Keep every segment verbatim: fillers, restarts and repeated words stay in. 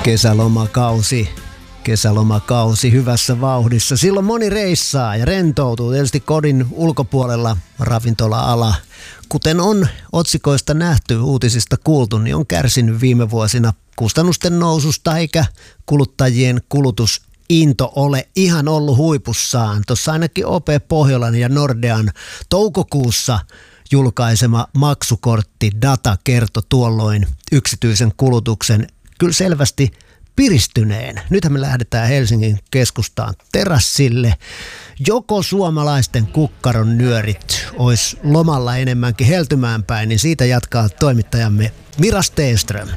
Kesälomakausi. Kesälomakausi hyvässä vauhdissa. Silloin moni reissaa ja rentoutuu. Tietysti kodin ulkopuolella ravintola-ala, kuten on otsikoista nähty, uutisista kuultu, niin on kärsinyt viime vuosina kustannusten noususta, eikä kuluttajien kulutusinto ole ihan ollut huipussaan. Tuossa ainakin O P Pohjolan ja Nordean toukokuussa julkaisema maksukorttidata kertoi tuolloin yksityisen kulutuksen kyllä selvästi piristyneen. Nythän me lähdetään Helsingin keskustaan terassille. Joko suomalaisten kukkaron nyörit olisi lomalla enemmänkin heltymään päin, niin siitä jatkaa toimittajamme Mira Stenström.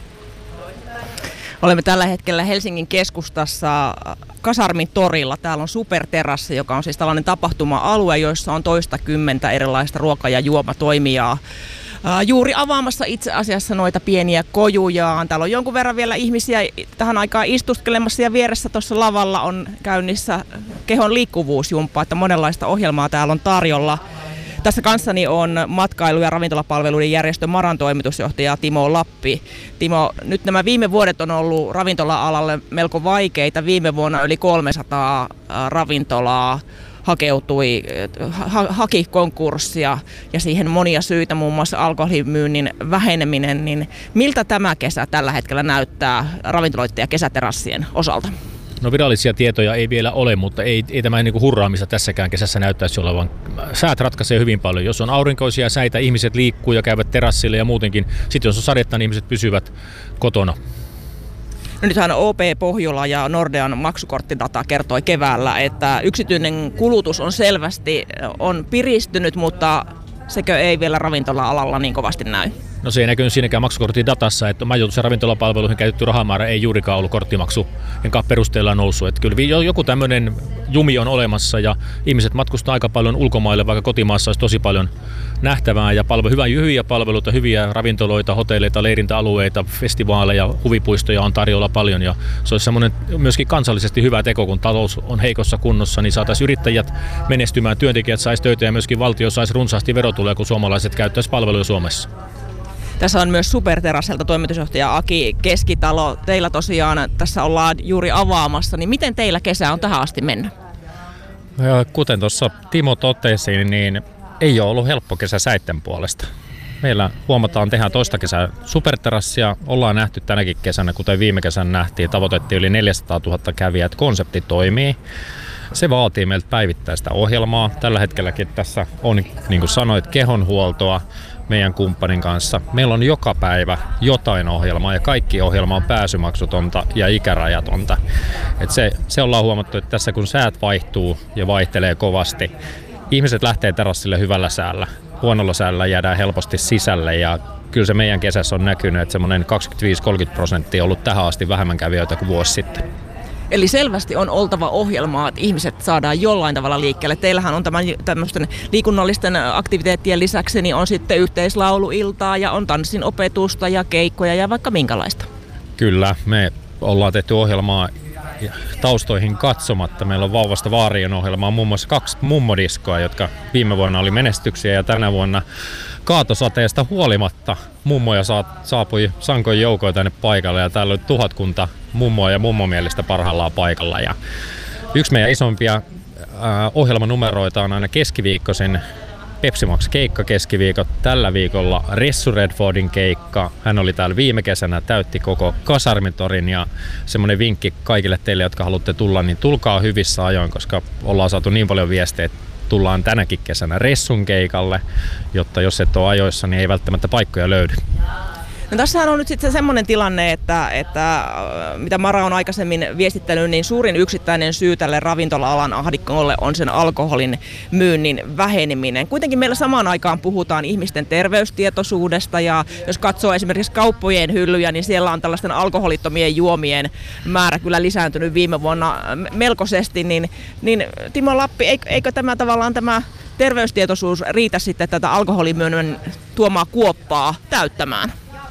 Olemme tällä hetkellä Helsingin keskustassa Kasarmin torilla. Täällä on superterassi, joka on siis tällainen tapahtuma-alue, jossa on toista kymmentä erilaista ruoka- ja juomatoimijaa. Juuri avaamassa itse asiassa noita pieniä kojujaan. Täällä on jonkun verran vielä ihmisiä tähän aikaan istuskelemassa ja vieressä tuossa lavalla on käynnissä kehon liikkuvuusjumppa, että monenlaista ohjelmaa täällä on tarjolla. Tässä kanssani on matkailu- ja ravintolapalveluiden järjestön Maran toimitusjohtaja Timo Lappi. Timo, nyt nämä viime vuodet on ollut ravintola-alalle melko vaikeita. Viime vuonna yli kolmesataa ravintolaa hakeutui, ha, haki konkurssia ja siihen monia syitä, muun muassa alkoholimyynnin väheneminen. Niin miltä tämä kesä tällä hetkellä näyttää ravintoloiden ja kesäterassien osalta? No virallisia tietoja ei vielä ole, mutta ei, ei tämä niin kuin hurraamista tässäkään kesässä näyttäisi olevan. Säät ratkaisee hyvin paljon. Jos on aurinkoisia säitä, ihmiset liikkuu ja käyvät terassille ja muutenkin. Sitten jos on sadetta, niin ihmiset pysyvät kotona. No nythän O P Pohjola ja Nordean maksukorttidata kertoi keväällä, että yksityinen kulutus on selvästi on piristynyt, mutta sekö ei vielä ravintola-alalla niin kovasti näy? No se ei näkynyt siinäkään maksukorttidatassa, että majoitus- ja ravintolapalveluihin käytetty rahamäärä ei juurikaan ollut korttimaksu enkä perusteella noussut. Että kyllä joku tämmöinen jumi on olemassa ja ihmiset matkustaa aika paljon ulkomaille, vaikka kotimaassa olisi tosi paljon nähtävää ja palvelu, hyvä, hyviä palveluita, hyviä ravintoloita, hotelleita, leirintäalueita, festivaaleja, huvipuistoja on tarjolla paljon ja se olisi semmoinen myöskin kansallisesti hyvä teko, kun talous on heikossa kunnossa, niin saataisiin yrittäjät menestymään, työntekijät saisi töitä ja myöskin valtio saisi runsaasti verotuloja, kun suomalaiset käyttäisi palveluja Suomessa. Tässä on myös superterasselta toimitusjohtaja Aki Keskitalo. Teillä tosiaan tässä ollaan juuri avaamassa, niin miten teillä kesä on tähän asti mennyt? Kuten tuossa Timo totesi, niin ei ole ollut helppo kesä säitten puolesta. Meillä huomataan tehdä toista kesää superterassia. Ollaan nähty tänäkin kesänä, kuten viime kesänä nähtiin, tavoitettiin yli neljäsataatuhatta kävijää, että konsepti toimii. Se vaatii meiltä päivittäistä ohjelmaa. Tällä hetkelläkin tässä on, niin kuin sanoit, kehonhuoltoa meidän kumppanin kanssa. Meillä on joka päivä jotain ohjelmaa ja kaikki ohjelma on pääsymaksutonta ja ikärajatonta. Et se, se ollaan huomattu, että tässä kun säät vaihtuu ja vaihtelee kovasti, ihmiset lähtee terassille hyvällä säällä. Huonolla säällä jäädään helposti sisälle ja kyllä se meidän kesässä on näkynyt, että semmoinen kaksikymmentäviisi kolmekymmentä prosenttia on ollut tähän asti vähemmän kävijöitä kuin vuosi sitten. Eli selvästi on oltava ohjelmaa, että ihmiset saadaan jollain tavalla liikkeelle. Teillähän on tämän, tämmöisten liikunnallisten aktiviteettien lisäksi niin on sitten yhteislauluiltaa ja on tanssin opetusta ja keikkoja ja vaikka minkälaista. Kyllä, me ollaan tehty ohjelmaa taustoihin katsomatta. Meillä on vauvasta vaarien ohjelmaa, muun muassa kaksi mummodiskoa, jotka viime vuonna oli menestyksiä ja tänä vuonna kaatosateesta huolimatta mummoja saapui sankoin joukoin tänne paikalle ja täällä oli tuhatkunta mummoa ja mummomielistä parhaillaan paikalla. Ja yksi meidän isompia ää, ohjelmanumeroita on aina keskiviikkoisin Pepsi Max keikka keskiviikot. Tällä viikolla Ressu Redfordin keikka. Hän oli täällä viime kesänä, täytti koko Kasarmitorin ja semmoinen vinkki kaikille teille, jotka haluatte tulla, niin tulkaa hyvissä ajoin, koska ollaan saatu niin paljon viestejä, että tullaan tänäkin kesänä Ressun keikalle, jotta jos et ole ajoissa, niin ei välttämättä paikkoja löydy. No tässähän on nyt sitten semmoinen tilanne, että, että mitä Mara on aikaisemmin viestittänyt, niin suurin yksittäinen syy tälle ravintola-alan ahdingolle on sen alkoholin myynnin väheneminen. Kuitenkin meillä samaan aikaan puhutaan ihmisten terveystietoisuudesta ja jos katsoo esimerkiksi kauppojen hyllyjä, niin siellä on tällaisten alkoholittomien juomien määrä kyllä lisääntynyt viime vuonna melkoisesti. Niin, niin Timo Lappi, eikö, eikö tämä tavallaan tämä terveystietoisuus riitä sitten tätä alkoholimyynnin tuomaa kuoppaa täyttämään?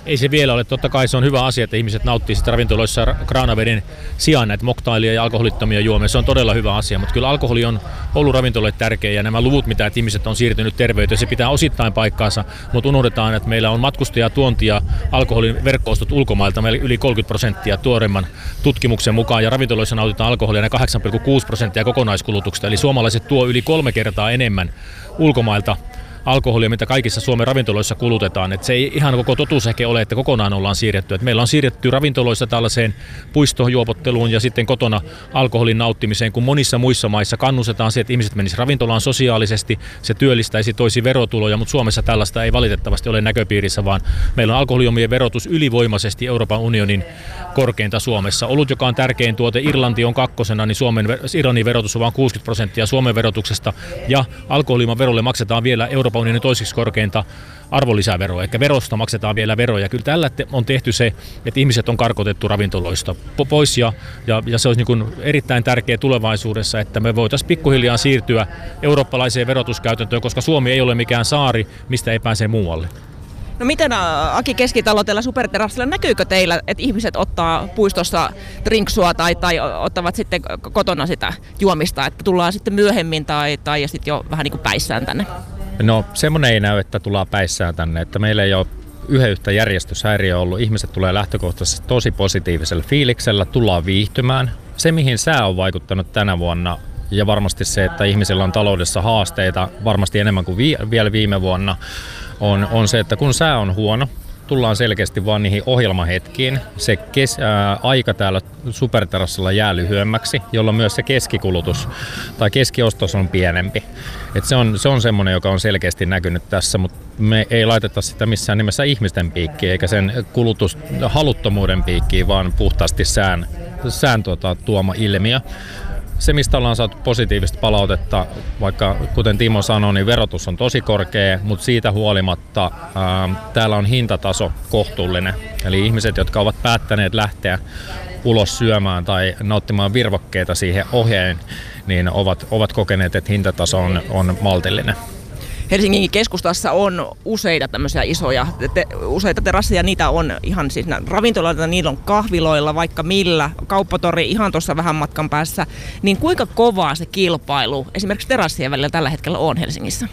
Ei se vielä ole. Totta kai se on hyvä asia, että ihmiset nauttii sitä ravintoloissa kraanaveden sijaan näitä moktailia ja alkoholittomia juomia. Se on todella hyvä asia, mutta kyllä alkoholi on ollut ravintoloille tärkeä ja nämä luvut, mitä että ihmiset on siirtynyt terveyteen, se pitää osittain paikkaansa, mutta unohdetaan, että meillä on matkustajatuontia alkoholin verkko-ostot ulkomailta meillä yli kolmekymmentä prosenttia tuoreimman tutkimuksen mukaan ja ravintoloissa nautitaan alkoholia kahdeksan pilkku kuusi prosenttia kokonaiskulutuksesta, eli suomalaiset tuo yli kolme kertaa enemmän ulkomailta alkoholia, mitä kaikissa Suomen ravintoloissa kulutetaan. Et se ei ihan koko totuus ehkä ole, että kokonaan ollaan siirretty. Et meillä on siirretty ravintoloissa tällaiseen puistojuopotteluun ja sitten kotona alkoholin nauttimiseen, kun monissa muissa maissa kannustetaan se, että ihmiset menisivät ravintolaan sosiaalisesti, se työllistäisi, toisi verotuloja, mutta Suomessa tällaista ei valitettavasti ole näköpiirissä, vaan meillä on alkoholijuomien verotus ylivoimaisesti Euroopan unionin korkeinta Suomessa. Olut, joka on tärkein tuote, Irlanti on kakkosena, niin Suomen, Irlannin verotus on vain kuusikymmentä prosenttia Suomen verotuksesta ja alkoholijuoman verolle maksetaan vielä Euroopan unionin toiseksi korkeinta arvonlisäveroa, eli verosta maksetaan vielä veroja. Kyllä tällä on tehty se, että ihmiset on karkotettu ravintoloista pois ja, ja, ja se olisi niin kuin erittäin tärkeä tulevaisuudessa, että me voitaisiin pikkuhiljaa siirtyä eurooppalaiseen verotuskäytäntöön, koska Suomi ei ole mikään saari, mistä ei pääse muualle. No miten Aki Keskitalo teillä Superterassilla, näkyykö teillä, että ihmiset ottaa puistossa drinksua tai, tai ottavat sitten kotona sitä juomista, että tullaan sitten myöhemmin tai, tai sitten jo vähän niin kuin päissään tänne? No semmoinen ei näy, että tullaan päissään tänne, että meillä ei ole yhden yhtä järjestyshäiriö ollut. Ihmiset tulee lähtökohtaisesti tosi positiivisella fiiliksellä, tullaan viihtymään. Se mihin sää on vaikuttanut tänä vuonna ja varmasti se, että ihmisillä on taloudessa haasteita varmasti enemmän kuin vi- vielä viime vuonna, on, on se, että kun sää on huono, tullaan selkeästi vaan niihin ohjelmahetkiin. Se kes, ää, aika täällä Superterassilla jää lyhyemmäksi, jolloin myös se keskikulutus tai keskiostos on pienempi. Et se on, se on semmoinen, joka on selkeästi näkynyt tässä, mutta me ei laiteta sitä missään nimessä ihmisten piikkiin eikä sen kulutushaluttomuuden piikkiin, vaan puhtaasti sään, sään tuota, tuoma ilmiö. Se, mistä ollaan saatu positiivista palautetta, vaikka kuten Timo sanoi, niin verotus on tosi korkea, mutta siitä huolimatta ää, täällä on hintataso kohtuullinen. Eli ihmiset, jotka ovat päättäneet lähteä ulos syömään tai nauttimaan virvokkeita siihen ohjeen, niin ovat, ovat kokeneet, että hintataso on, on maltillinen. Helsingin keskustassa on useita tämmöisiä isoja, te, useita terasseja, niitä on ihan siis ravintoloita, niillä on kahviloilla, vaikka millä, kauppatori ihan tuossa vähän matkan päässä, niin kuinka kovaa se kilpailu esimerkiksi terassien välillä tällä hetkellä on Helsingissä?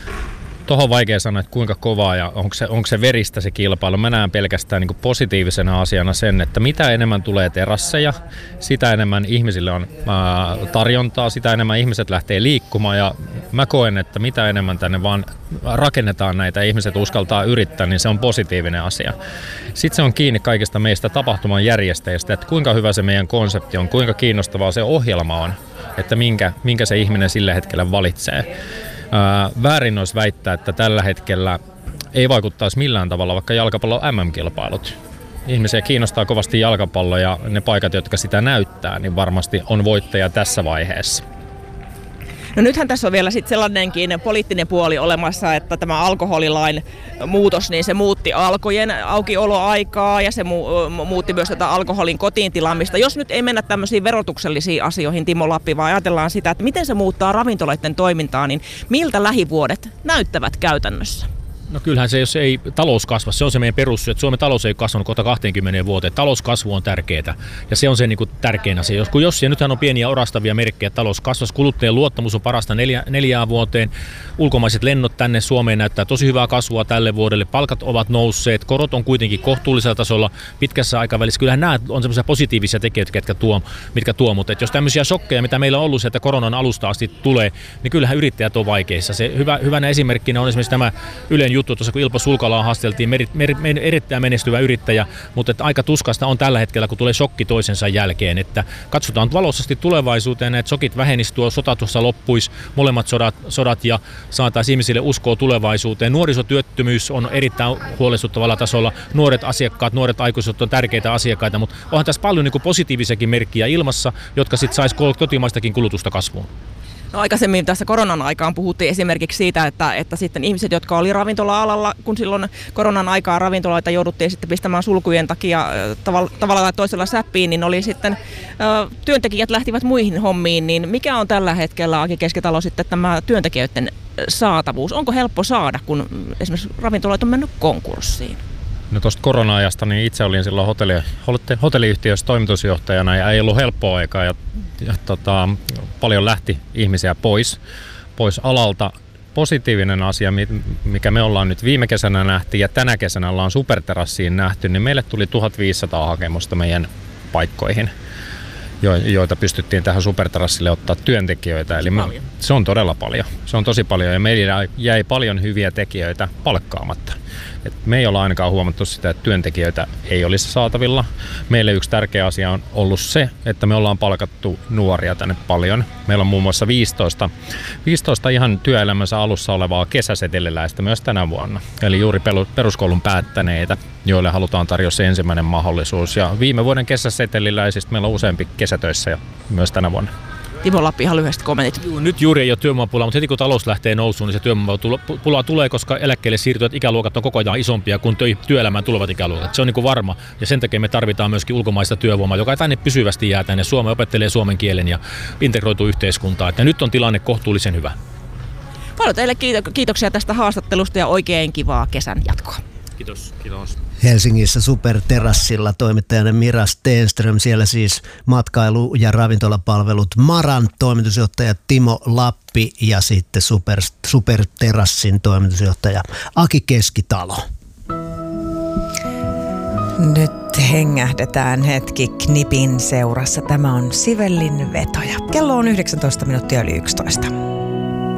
Tuohon on vaikea sanoa, että kuinka kovaa ja onko se, onko se veristä se kilpailu. Mä näen pelkästään niin kuin positiivisena asiana sen, että mitä enemmän tulee terasseja, sitä enemmän ihmisille on ää, tarjontaa, sitä enemmän ihmiset lähtee liikkumaan ja mä koen, että mitä enemmän tänne vaan rakennetaan näitä ja ihmiset uskaltaa yrittää, niin se on positiivinen asia. Sitten se on kiinni kaikista meistä tapahtuman järjestäjistä, että kuinka hyvä se meidän konsepti on, kuinka kiinnostavaa se ohjelma on, että minkä, minkä se ihminen sillä hetkellä valitsee. Ää, väärin olisi väittää, että tällä hetkellä ei vaikuttaisi millään tavalla vaikka jalkapallon äm äm-kilpailut. Ihmisiä kiinnostaa kovasti jalkapallo ja ne paikat, jotka sitä näyttää, niin varmasti on voittaja tässä vaiheessa. No nythän tässä on vielä sitten sellainenkin poliittinen puoli olemassa, että tämä alkoholilain muutos, niin se muutti alkojen aukioloaikaa ja se mu- muutti myös tätä alkoholin kotiin tilaamista. Jos nyt ei mennä tämmöisiin verotuksellisiin asioihin, Timo Lappi, vaan ajatellaan sitä, että miten se muuttaa ravintoloiden toimintaa, niin miltä lähivuodet näyttävät käytännössä? No kyllähän se, jos ei talous kasva, se on se meidän perussyy, että Suomen talous ei kasvanut kohta kaksikymmentä vuoteen. Talouskasvu on tärkeää ja se on se niin kuin tärkein asia. Jos, kun jos ja nythän on pieniä orastavia merkkejä, että talous kasvasi, kuluttajien luottamus on parasta neljä, neljään vuoteen. Ulkomaiset lennot tänne Suomeen näyttää tosi hyvää kasvua tälle vuodelle. Palkat ovat nousseet, korot on kuitenkin kohtuullisella tasolla pitkässä aikavälissä. Kyllähän nämä on semmoisia positiivisia tekijöitä, mitkä tuo, mitkä tuo. Mutta jos tämmöisiä shokkeja, mitä meillä on ollut, että koronan alusta asti tulee, niin kyllähän yrittäjät on vaikeissa. Se hyvä, hyvänä esimerkkinä on esimerkiksi tämä Ylen juttu, tuossa kun Ilpo Sulkalaa haasteltiin, mer, mer, mer, erittäin menestyvä yrittäjä, mutta että aika tuskasta on tällä hetkellä, kun tulee shokki toisensa jälkeen. Että katsotaan valoisesti tulevaisuuteen, että shokit vähenisivät, tuo sota tuossa loppuisi, molemmat sodat, sodat ja saataisiin ihmisille uskoa tulevaisuuteen. Nuorisotyöttömyys on erittäin huolestuttavalla tasolla. Nuoret asiakkaat, nuoret aikuiset on tärkeitä asiakkaita, mutta onhan tässä paljon niin kuin positiivisiakin merkkiä ilmassa, jotka sitten saisi kotimaistakin kulutusta kasvuun. No aikaisemmin tässä koronan aikaan puhuttiin esimerkiksi siitä, että, että sitten ihmiset, jotka oli ravintola-alalla, kun silloin koronan aikaa ravintoloita jouduttiin sitten pistämään sulkujen takia tavalla, tavalla tai toisella säppiin, niin oli sitten ö, työntekijät lähtivät muihin hommiin, niin mikä on tällä hetkellä Aki Keskitalo sitten tämä työntekijöiden saatavuus? Onko helppo saada, kun esimerkiksi ravintolat on mennyt konkurssiin? No tuosta korona-ajasta, niin itse olin silloin hotelli, hotelliyhtiössä toimitusjohtajana ja ei ollut helppoa aikaa ja, ja tota, paljon lähti ihmisiä pois, pois alalta. Positiivinen asia, mikä me ollaan nyt viime kesänä nähty ja tänä kesänä ollaan Superterassiin nähty, niin meille tuli tuhatviisisataa hakemusta meidän paikkoihin, joita pystyttiin tähän Superterassille ottaa työntekijöitä. Eli me, se on todella paljon. Se on tosi paljon ja meillä jäi paljon hyviä tekijöitä palkkaamatta. Et me ei olla ainakaan huomattu sitä, että työntekijöitä ei olisi saatavilla. Meille yksi tärkeä asia on ollut se, että me ollaan palkattu nuoria tänne paljon. Meillä on muun muassa viisitoista, viisitoista ihan työelämänsä alussa olevaa kesäseteliläistä myös tänä vuonna. Eli juuri peruskoulun päättäneitä, joille halutaan tarjota se ensimmäinen mahdollisuus. Ja viime vuoden kesäseteliläisistä meillä on useampi kesätöissä myös tänä vuonna. Timo Lappi, ihan lyhyesti kommentit. Nyt juuri ei ole työvoimapulaa, mutta heti kun talous lähtee nousuun, niin se työvoimapula tulee, koska eläkkeelle siirtyvät ikäluokat on koko ajan isompia kuin työelämään tulevat ikäluokat. Se on niin kuin varma ja sen takia me tarvitaan myöskin ulkomaista työvoimaa, joka tänne pysyvästi jää tänne. Suomi opettelee suomen kielen ja integroituu yhteiskuntaan. Että nyt on tilanne kohtuullisen hyvä. Paljon teille kiitoksia tästä haastattelusta ja oikein kivaa kesän jatkoa. Kiitos. Kiitos. Helsingissä Superterassilla toimittajana Mira Stenström, siellä siis matkailu- ja ravintolapalvelut Maran toimitusjohtaja Timo Lappi ja sitten Super, Superterassin toimitusjohtaja Aki Keskitalo. Nyt hengähdetään hetki Knipin seurassa. Tämä on Sivellin vetoja. Kello on yhdeksäntoista minuuttia yli yksitoista.